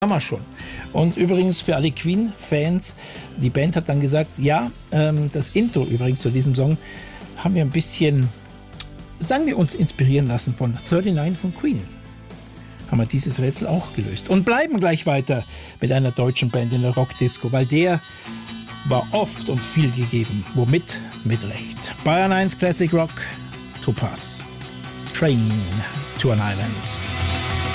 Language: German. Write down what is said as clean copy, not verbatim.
Haben wir schon. Und übrigens für alle Queen-Fans, die Band hat dann gesagt, ja, das Intro übrigens zu diesem Song haben wir ein bisschen, sagen wir uns, inspirieren lassen von 39 von Queen. Haben wir dieses Rätsel auch gelöst. Und bleiben gleich weiter mit einer deutschen Band in der Rockdisco, weil der war oft und viel gegeben. Womit? Mit Recht. Bayern 1 Classic Rock, Topaz. Train to an Island.